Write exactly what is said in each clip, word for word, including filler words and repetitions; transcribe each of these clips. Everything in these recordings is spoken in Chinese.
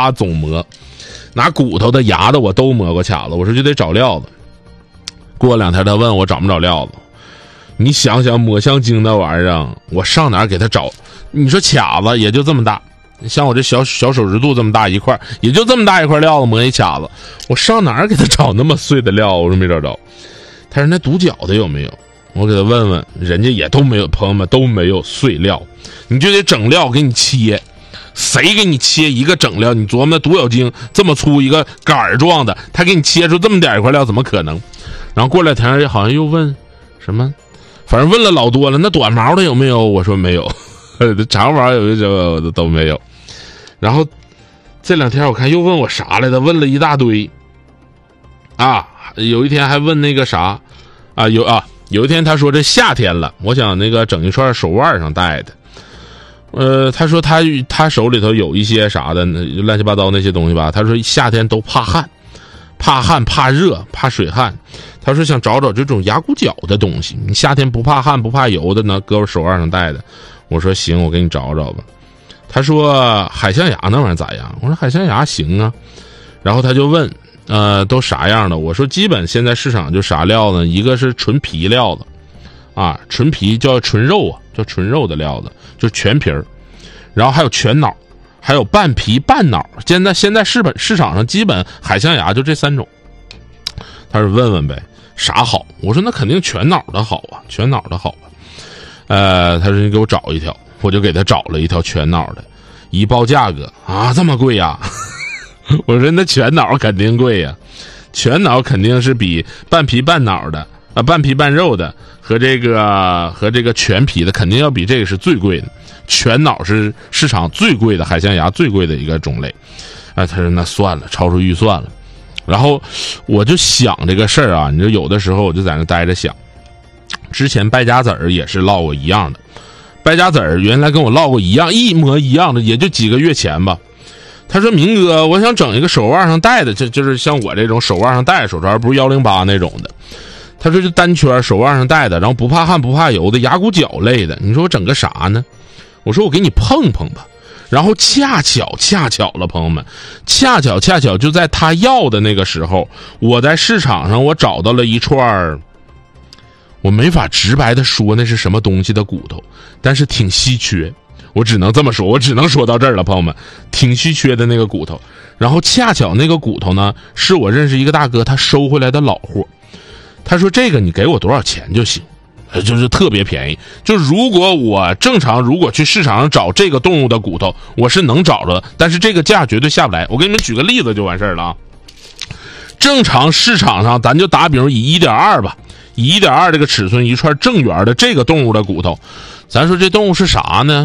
啪总磨，拿骨头的牙的我都磨过卡子。我说就得找料子。过两天他问我找不找料子，你想想抹香鲸那玩意儿，我上哪儿给他找？你说卡子也就这么大，像我这小小手指肚这么大一块，也就这么大一块料子磨一卡子，我上哪儿给他找那么碎的料？我说没找着。他说那独角的有没有？我给他问问，人家也都没有，朋友们都没有碎料，你就得整料给你切。谁给你切一个整料？你琢磨那独角鲸这么粗一个杆儿状的，他给你切出这么点一块料，怎么可能？然后过两天好像又问什么，反正问了老多了。那短毛的有没有？我说没有，长毛有什么的都没有。然后这两天我看又问我啥来的，问了一大堆。啊，有一天还问那个啥，啊有啊有一天他说这夏天了，我想那个整一串手腕上戴的。呃，他说他他手里头有一些啥的乱七八糟那些东西吧。他说夏天都怕汗，怕汗怕热怕水汗。他说想找找这种牙骨角的东西，你夏天不怕汗不怕油的呢，搁我手腕上戴的。我说行，我给你找找吧。他说海象牙那玩意儿咋样？我说海象牙行啊。然后他就问呃都啥样的？我说基本现在市场就啥料呢？一个是纯皮料子啊，纯皮叫纯肉啊，叫纯肉的料子，就全皮儿。然后还有全脑，还有半皮半脑。现在现在市本市场上基本海象牙就这三种。他说问问呗，啥好？我说那肯定全脑的好啊，全脑的好啊。呃，他说你给我找一条，我就给他找了一条全脑的，一报价格啊这么贵呀？我说那全脑肯定贵呀，全脑肯定是比半皮半脑的啊，半皮半肉的和这个和这个全皮的肯定要比这个是最贵的。全脑是市场最贵的海象牙最贵的一个种类。哎，他说那算了，超出预算了。然后我就想这个事儿啊，你说有的时候我就在那待着想，之前败家子儿也是唠过一样的，败家子儿原来跟我唠过一样一模一样的，也就几个月前吧。他说明哥，我想整一个手腕上戴的，就就是像我这种手腕上戴的手串，不是一零八那种的。他说就单圈手腕上戴的，然后不怕汗不怕油的牙骨角类的。你说我整个啥呢？我说我给你碰碰吧。然后恰巧恰巧了，朋友们，恰巧恰巧就在他要的那个时候，我在市场上我找到了一串，我没法直白的说那是什么东西的骨头，但是挺稀缺，我只能这么说，我只能说到这儿了，朋友们，挺稀缺的那个骨头。然后恰巧那个骨头呢，是我认识一个大哥他收回来的老货，他说这个你给我多少钱就行，就是特别便宜。就如果我正常如果去市场上找这个动物的骨头，我是能找着，但是这个价绝对下不来。我给你们举个例子就完事儿了啊。正常市场上咱就打比如以 一点二 吧，以 一点二 这个尺寸一串正圆的这个动物的骨头，咱说这动物是啥呢？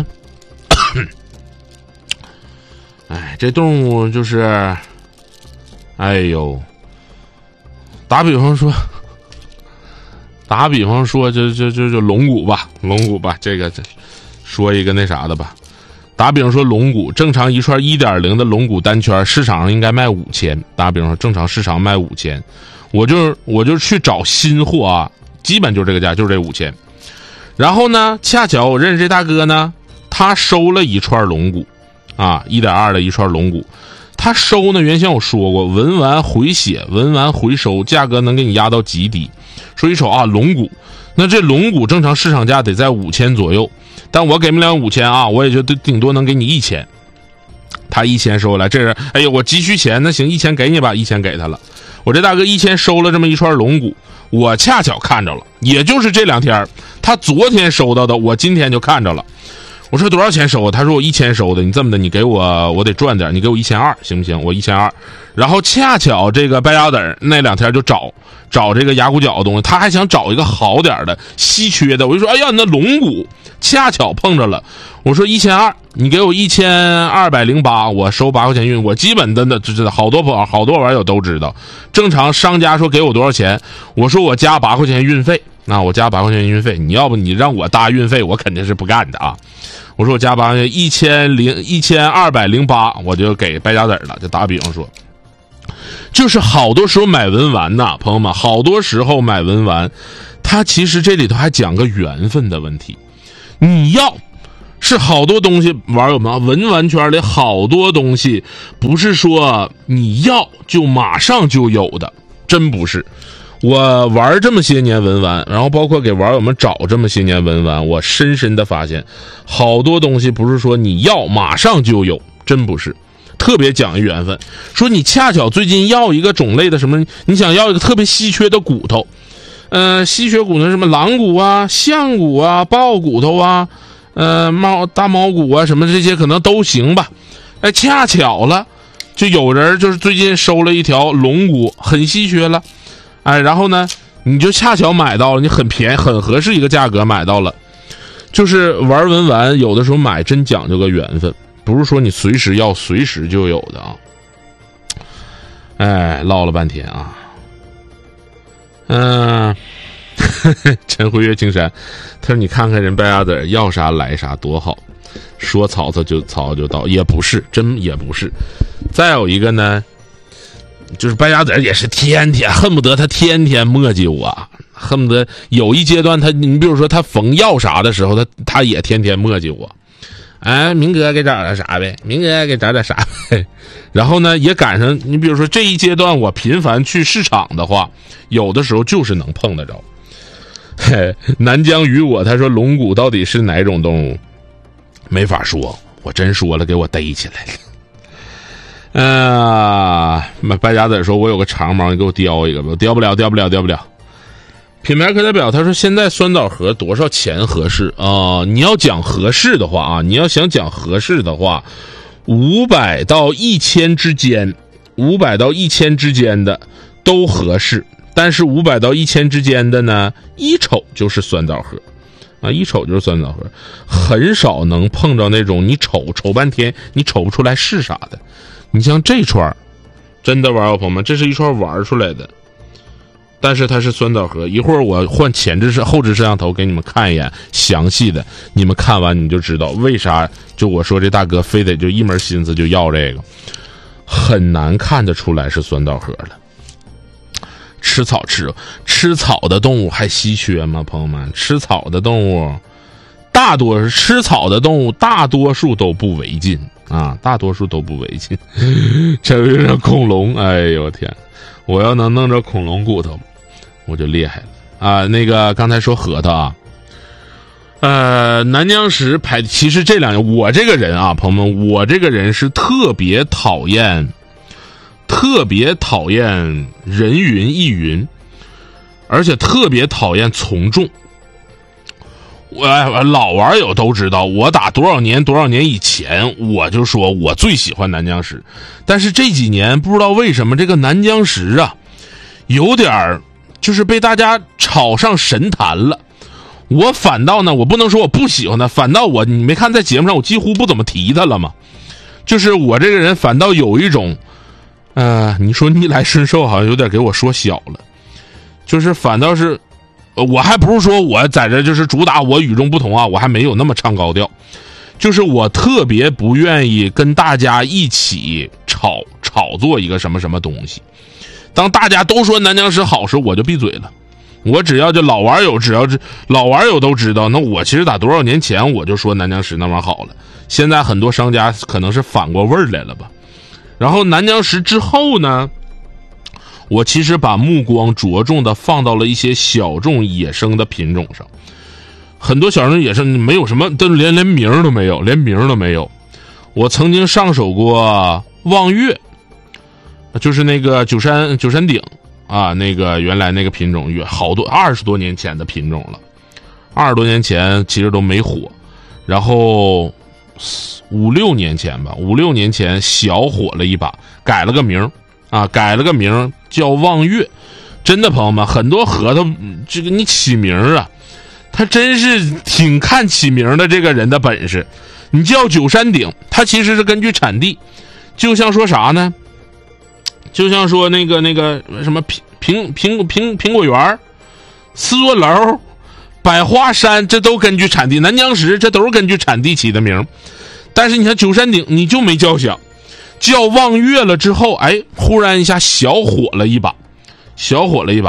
哎，这动物就是哎呦，打比方说打比方说就就就就龙骨吧，龙骨吧，这个这说一个那啥的吧。打比方说龙骨，正常一串 一点零 的龙骨单圈市场上应该卖五千，打比方说正常市场卖五千，我就我就去找新货啊，基本就这个价，就是这五千。然后呢，恰巧我认识这大哥呢，他收了一串龙骨啊 ，一点二 的一串龙骨。他收呢，原先我说过，纹完回血，纹完回收，价格能给你压到极低。说一瞅啊，龙骨，那这龙骨正常市场价得在五千左右，但我给不了五千啊，我也就顶多能给你一千。他一千收来，这人哎呦，我急需钱，那行一千给你吧，一千给他了。我这大哥一千收了这么一串龙骨，我恰巧看着了，也就是这两天，他昨天收到的，我今天就看着了。我说多少钱收啊？他说我一千收的。你这么的，你给我，我得赚点，你给我一千二，行不行？我一千二。然后恰巧这个败家子儿那两天就找找这个牙骨角的东西，他还想找一个好点的、稀缺的。我就说，哎呀，那龙骨恰巧碰着了。我说一千二，你给我一千二百零八，我收八块钱运。我基本的那这好多朋好多网友都知道，正常商家说给我多少钱，我说我加八块钱运费。那我加八块钱运费，你要不你让我搭运费，我肯定是不干的啊！我说我加八块钱，一千零一千二百零八，我就给败家子了。就打比方说，就是好多时候买文玩呐，朋友们，好多时候买文玩，它其实这里头还讲个缘分的问题。你要是好多东西，玩友们，文玩圈里好多东西不是说你要就马上就有的，真不是。我玩这么些年文玩，然后包括给玩友们找这么些年文玩，我深深的发现好多东西不是说你要马上就有，真不是，特别讲缘分。说你恰巧最近要一个种类的什么，你想要一个特别稀缺的骨头，呃稀缺骨头什么狼骨啊、象骨啊、豹骨头啊，呃猫大猫骨啊什么这些可能都行吧。哎，恰巧了就有人就是最近收了一条龙骨，很稀缺了，哎，然后呢你就恰巧买到了，你很便宜很合适一个价格买到了。就是玩文玩有的时候买真讲究个缘分，不是说你随时要随时就有的啊。哎，唠了半天啊。嗯、呃，陈辉月青山他说你看看人败家子要啥来啥多好，说曹操就曹操就到，也不是，真也不是。再有一个呢，就是败家子也是天天恨不得他天天磨叽我，恨不得有一阶段他，你比如说他逢要啥的时候，他他也天天磨叽我。哎，明哥给找点啥呗，明哥给找点啥呗。然后呢，也赶上你比如说这一阶段我频繁去市场的话，有的时候就是能碰得着。嘿，南疆与我他说龙骨到底是哪种动物？没法说，我真说了给我逮起来了。啊、呃，败家子说我有个长毛，你给我叼一个吧，我叼不了，叼不了，叼不了。品牌课代表他说现在酸枣核多少钱合适啊、呃？你要讲合适的话啊，你要想讲合适的话，五百到一千之间，五百到一千之间的都合适，但是五百到一千之间的呢，一瞅就是酸枣核啊，一瞅就是酸枣核，很少能碰着那种你瞅瞅半天你瞅不出来是啥的。你像这串真的玩友朋友们，这是一串玩出来的，但是它是酸枣核。一会儿我换前置摄后置摄像头给你们看一眼详细的，你们看完你就知道为啥就我说这大哥非得就一门心思就要这个，很难看得出来是酸枣核了。吃草吃吃草的动物还稀缺吗？朋友们，吃草的动物大多吃草的动物大多数都不违禁啊，大多数都不违禁。这有点恐龙，哎呦天，我要能弄着恐龙骨头我就厉害了啊！那个刚才说核桃啊，呃南疆石排，其实这两年我这个人啊，朋友们，我这个人是特别讨厌特别讨厌人云亦云，而且特别讨厌从众。我老玩友都知道，我打多少年多少年以前我就说我最喜欢南疆石，但是这几年不知道为什么这个南疆石啊有点就是被大家炒上神坛了。我反倒呢，我不能说我不喜欢他，反倒我你没看在节目上我几乎不怎么提他了吗？就是我这个人反倒有一种呃你说逆来顺受好像有点给我说小了，就是反倒是我还不是说我在这就是主打我与众不同啊，我还没有那么唱高调，就是我特别不愿意跟大家一起炒炒作一个什么什么东西。当大家都说南疆石好时我就闭嘴了，我只要就老玩友只要是老玩友都知道，那我其实打多少年前我就说南疆石那玩意好了，现在很多商家可能是反过味儿来了吧。然后南疆石之后呢，我其实把目光着重的放到了一些小众野生的品种上，很多小众野生没有什么，都连连名都没有，连名都没有。我曾经上手过望月，就是那个九山九山顶啊，那个原来那个品种，好多二十多年前的品种了，二十多年前其实都没火，然后五六年前吧，五六年前小火了一把，改了个名啊，改了个名叫望月。真的朋友们，很多核桃这个你起名啊，他真是挺看起名的这个人的本事。你叫九山顶，它其实是根据产地，就像说啥呢？就像说那个那个什么苹苹苹苹苹果园、四座楼、百花山，这都根据产地。南疆石这都是根据产地起的名。但是你看九山顶，你就没叫响，叫望月了之后，哎，忽然一下小火了一把，小火了一把。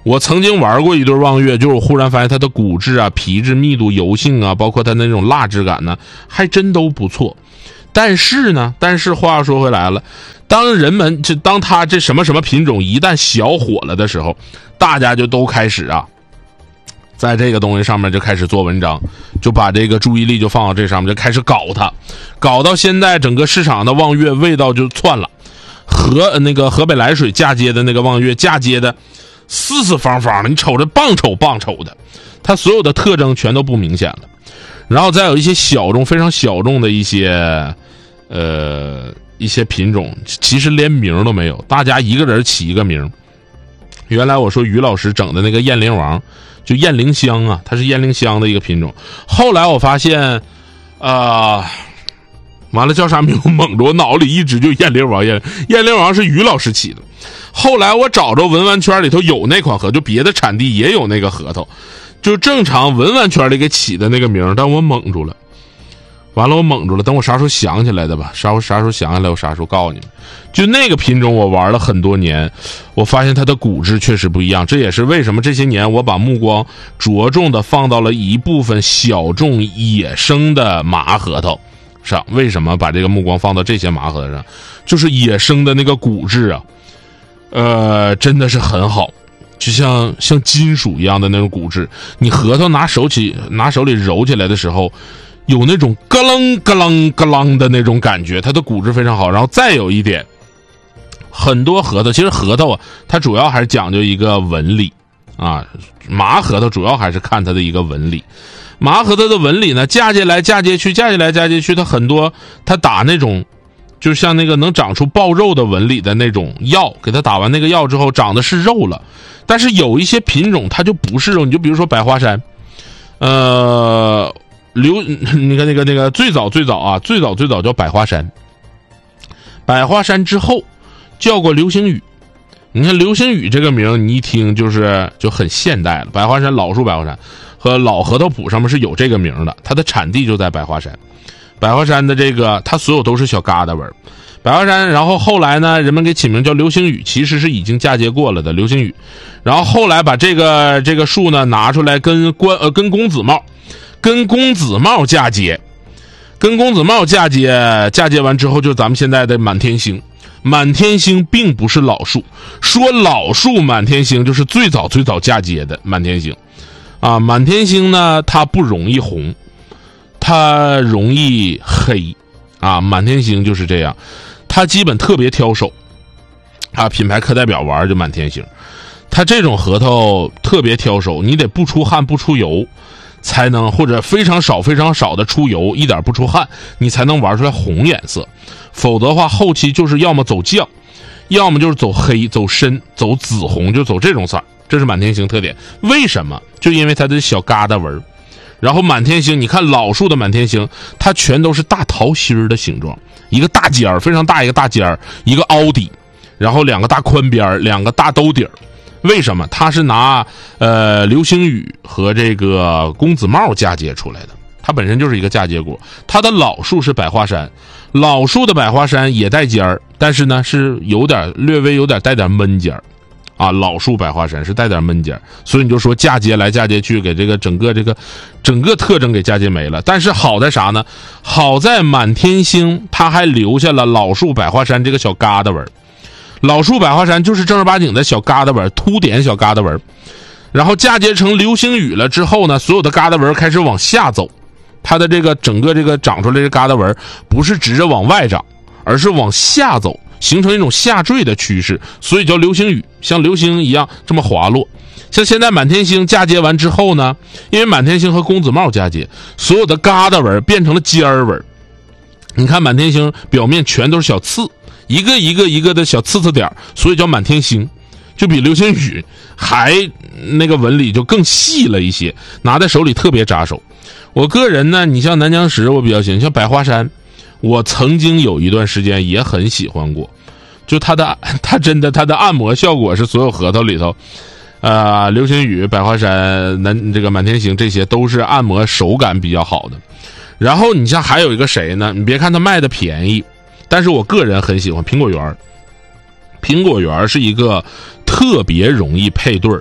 我曾经玩过一对望月，就是我忽然发现它的骨质啊、皮质密度、油性啊，包括它那种蜡质感呢，还真都不错。但是呢，但是话说回来了，当人们就当它这什么什么品种一旦小火了的时候，大家就都开始啊，在这个东西上面就开始做文章，就把这个注意力就放到这上面，就开始搞它，搞到现在整个市场的望月味道就窜了。河那个河北涞水嫁接的那个望月嫁接的四四方方的，你瞅着棒瞅棒瞅的，它所有的特征全都不明显了。然后再有一些小众非常小众的一些呃一些品种，其实连名都没有，大家一个人起一个名。原来我说于老师整的那个燕灵王就燕灵香啊，它是燕灵香的一个品种，后来我发现啊、呃完了叫啥名我蒙着，我脑里一直就燕灵王燕燕灵王是于老师起的。后来我找着文玩圈里头有那款核，就别的产地也有那个核桃，就正常文玩圈里给起的那个名，但我蒙住了。完了我蒙住了，等我啥时候想起来的吧，啥时候啥时候想起来我啥时候告诉你们。就那个品种我玩了很多年，我发现它的骨质确实不一样，这也是为什么这些年我把目光着重的放到了一部分小众野生的麻核桃上。为什么把这个目光放到这些麻核桃上？就是野生的那个骨质啊，呃，真的是很好，就像像金属一样的那种骨质。你核桃拿手起拿手里揉起来的时候，有那种咯啷咯啷咯啷的那种感觉，它的骨质非常好。然后再有一点，很多核桃其实核桃啊，它主要还是讲究一个纹理啊，麻核桃主要还是看它的一个纹理。麻核桃的纹理呢，嫁接来嫁接去，嫁接来嫁接去，它很多它打那种就像那个能长出爆肉的纹理的那种药，给它打完那个药之后长的是肉了。但是有一些品种它就不是肉，你就比如说百花山，呃流你看那个那个最早最早啊最早最早叫百花山，百花山之后叫过流星雨。你看流星雨这个名你一听就是就很现代了，百花山老树百花山和老核桃谱上面是有这个名的，它的产地就在百花山。百花山的这个它所有都是小疙瘩纹，百花山，然后后来呢人们给起名叫流星雨，其实是已经嫁接过了的流星雨。然后后来把这个这个树呢拿出来跟关呃跟公子帽跟公子帽嫁接，跟公子帽嫁接嫁接完之后就咱们现在的满天星。满天星并不是老树，说老树满天星就是最早最早嫁接的满天星啊。满天星呢它不容易红，它容易黑啊。满天星就是这样，它基本特别挑手啊，品牌课代表玩就满天星。它这种核桃特别挑手，你得不出汗不出油才能，或者非常少非常少的出油，一点不出汗，你才能玩出来红颜色。否则的话后期就是要么走酱，要么就是走黑走深走紫红，就走这种色，这是满天星特点。为什么？就因为它的小疙瘩纹。然后满天星你看老树的满天星它全都是大桃心的形状，一个大尖儿非常大，一个大尖儿，一个凹底，然后两个大宽边，两个大兜底儿。为什么？它是拿呃流星雨和这个公子帽嫁接出来的，它本身就是一个嫁接果。它的老树是百花山，老树的百花山也带尖儿，但是呢是有点略微有点带点闷尖儿啊。老树百花山是带点闷尖儿，所以你就说嫁接来嫁接去，给这个整个这个整个特征给嫁接没了。但是好在啥呢？好在满天星它还留下了老树百花山这个小疙瘩纹。老树百花山就是正儿八经的小疙瘩纹，凸点小疙瘩纹。然后嫁接成流星雨了之后呢，所有的疙瘩纹开始往下走，它的这个整个这个长出来的疙瘩纹不是直着往外长，而是往下走，形成一种下坠的趋势，所以叫流星雨，像流星一样这么滑落。像现在满天星嫁接完之后呢，因为满天星和公子帽嫁接，所有的疙瘩纹变成了尖儿纹。你看满天星表面全都是小刺，一个一个一个的小刺刺点，所以叫满天星，就比流星雨还那个纹理就更细了一些，拿在手里特别扎手。我个人呢，你像南疆石我比较喜欢，像百花山我曾经有一段时间也很喜欢过，就它的它真的它的按摩效果是所有核桃里头呃流星雨、百花山、南这个满天星这些都是按摩手感比较好的。然后你像还有一个谁呢，你别看它卖的便宜，但是我个人很喜欢苹果园。苹果园是一个特别容易配对儿，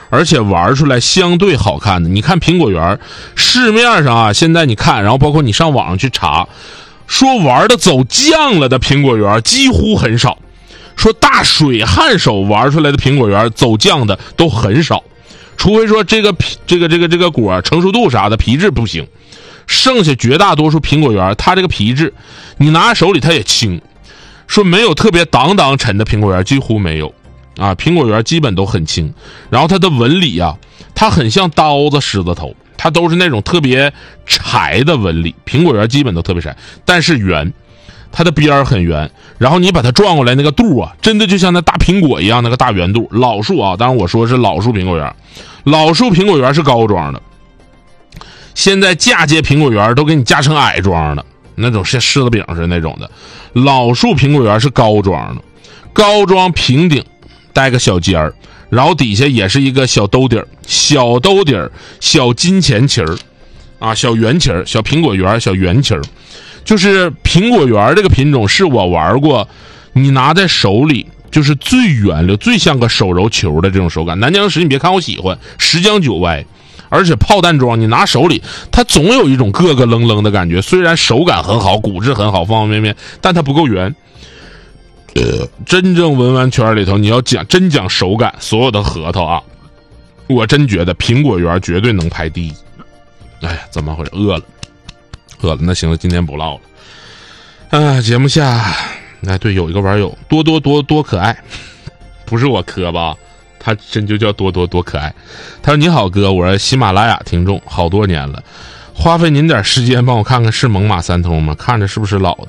而且玩出来相对好看的。你看苹果园市面上啊，现在你看，然后包括你上网上去查，说玩的走酱了的苹果园几乎很少，说大水汗手玩出来的苹果园走酱的都很少，除非说这个皮这个这个这个果成熟度啥的皮质不行，剩下绝大多数苹果园它这个皮质你拿手里它也轻，说没有特别当当沉的苹果园几乎没有啊，苹果园基本都很轻，然后它的纹理啊，它很像刀子狮子头，它都是那种特别柴的纹理，苹果园基本都特别柴，但是圆，它的边儿很圆，然后你把它转过来那个肚啊，真的就像那大苹果一样那个大圆肚。老树啊，当然我说是老树苹果园，老树苹果园是高装的，现在嫁接苹果园都给你嫁成矮装的，那种像柿子饼似的那种的。老树苹果园是高装的，高装平顶带个小尖儿，然后底下也是一个小兜底儿，小兜底儿，小金钱旗儿，啊，小圆旗儿，小苹果园，小圆旗儿。就是苹果园这个品种是我玩过，你拿在手里就是最圆溜、最像个手揉球的这种手感。南疆石你别看我喜欢，十将九歪，而且炮弹装你拿手里，它总有一种咯咯楞楞的感觉。虽然手感很好，骨质很好，方方面面，但它不够圆。呃，真正文玩圈里头，你要讲真讲手感，所有的核桃啊，我真觉得苹果园绝对能排第一。哎呀，怎么回事？饿了，饿了。那行了，今天不唠了。啊，节目下，哎，对，有一个网友多多多多可爱，不是我磕吧？他真就叫多多多可爱。他说：“你好哥，我是喜马拉雅听众，好多年了，花费您点时间帮我看看是猛犸三通吗？看着是不是老的？”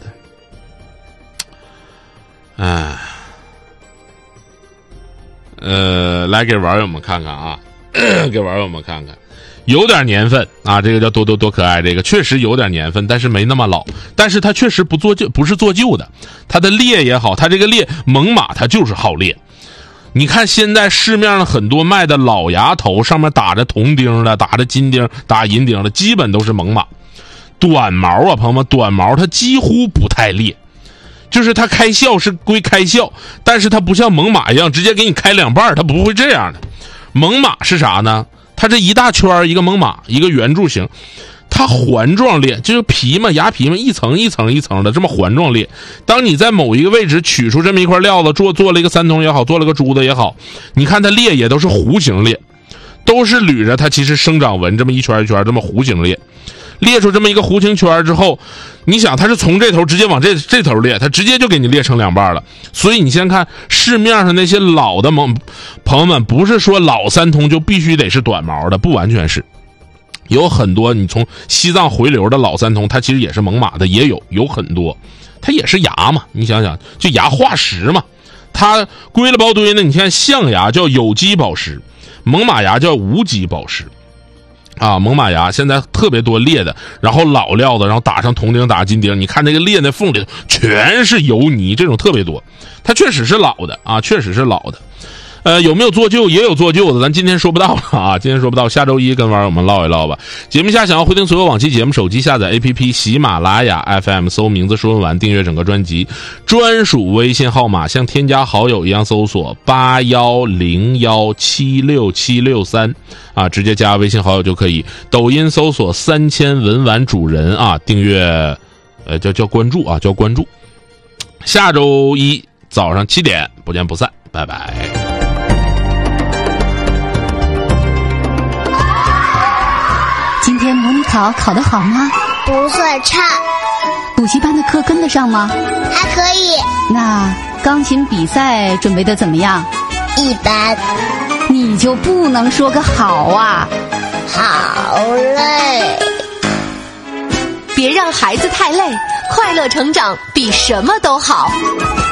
哎，呃，来给网友们看看啊，给网友们看看，有点年份啊，这个叫多多多可爱，这个确实有点年份，但是没那么老，但是它确实不做旧，不是做旧的，它的裂也好，它这个裂猛犸它就是好裂。你看现在市面上很多卖的老牙头，上面打着铜钉的，打着金钉，打银钉的，基本都是猛犸。短毛啊，朋友们，短毛它几乎不太裂。就是它开笑是归开笑，但是它不像猛犸一样直接给你开两半，它不会这样的。猛犸是啥呢？它这一大圈一个猛犸，一个圆柱形，它环状裂，就是皮嘛，牙皮嘛，一层一层一层的这么环状裂。当你在某一个位置取出这么一块料子，做做了一个三通也好，做了个珠子也好，你看它裂也都是弧形裂，都是捋着它其实生长纹这么一圈一圈这么弧形裂。裂出这么一个弧形圈之后，你想它是从这头直接往这这头裂，它直接就给你裂成两半了。所以你先看市面上那些老的猛朋友们，不是说老三通就必须得是短毛的，不完全是。有很多你从西藏回流的老三通，它其实也是猛犸的，也有有很多，它也是牙嘛。你想想，就牙化石嘛，它归了包堆呢。你看象牙叫有机宝石，猛犸牙叫无机宝石。啊，猛犸牙现在特别多裂的，然后老料的，然后打上铜钉打金钉，你看那个裂那缝里全是油泥，这种特别多。它确实是老的啊，确实是老的。呃，有没有做旧？也有做旧的，咱今天说不到了啊，今天说不到，下周一跟网友们唠一唠吧。节目下想要回听所有往期节目，手机下载 A P P 喜马拉雅 F M， 搜名字说完，订阅整个专辑，专属微信号码像添加好友一样搜索八幺零幺七六七六三啊，直接加微信好友就可以。抖音搜索三千文玩主人啊，订阅，呃，叫叫关注啊，叫关注。下周一早上七点不见不散，拜拜。 今天模拟考考得好吗？ 不算差。 补习班的课跟得上吗？ 还可以。 那钢琴比赛准备得怎么样？ 一般。 你就不能说个好啊？ 好累。 别让孩子太累，快乐成长比什么都好。